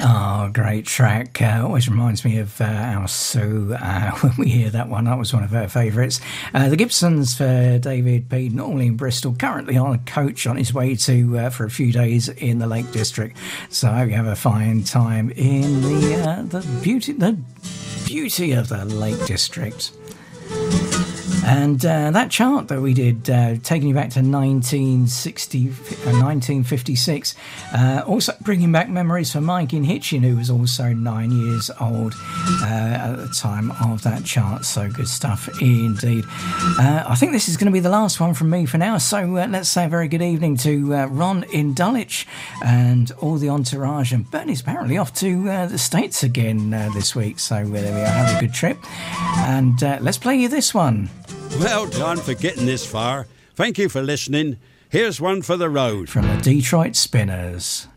Oh, great track. Always reminds me of our Sue when we hear that one. That was one of her favourites. The Gibsons for David Peden, all in Bristol, currently on a coach on his way to for a few days in the Lake District. So I hope you have a fine time in the beauty of the Lake District. And that chart that we did, taking you back to 1956, also bringing back memories for Mike in Hitchin, who was also 9 years old at the time of that chart. So good stuff indeed. I think this is going to be the last one from me for now. So let's say a very good evening to Ron in Dulwich and all the entourage. And Bernie's apparently off to the States again this week. So there we are. Have a good trip. And let's play you this one. Well done for getting this far. Thank you for listening. Here's one for the road. From the Detroit Spinners.